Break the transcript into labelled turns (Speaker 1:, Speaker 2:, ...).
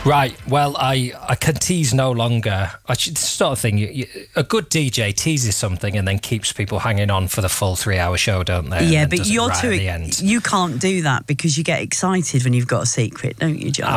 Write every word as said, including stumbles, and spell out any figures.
Speaker 1: Right, well, I, I can tease no longer. I should, sort of thing, you, you, a good D J teases something and then keeps people hanging on for the full three-hour show, don't they?
Speaker 2: Yeah,
Speaker 1: and
Speaker 2: but
Speaker 1: does it
Speaker 2: you're
Speaker 1: right
Speaker 2: too.
Speaker 1: at the end.
Speaker 2: You can't do that because you get excited when you've got a secret, don't you, John?